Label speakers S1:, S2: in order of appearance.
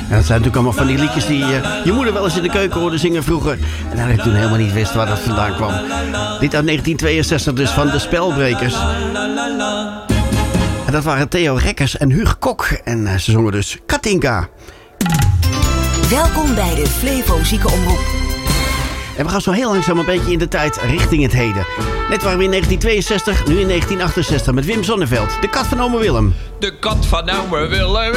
S1: En dat zijn natuurlijk allemaal van die liedjes die je moeder wel eens in de keuken hoorde zingen vroeger. En dat ik toen helemaal niet wist waar dat vandaan kwam. Dit uit 1962 dus van de Spelbrekers. En dat waren Theo Rekkers en Huug Kok. En ze zongen dus Katinka.
S2: Welkom bij de Flevo Ziekenomroep.
S1: En we gaan zo heel langzaam een beetje in de tijd richting het heden. Net waren we in 1962, nu in 1968 met Wim Sonneveld. De kat van ome Willem.
S3: De kat van ome Willem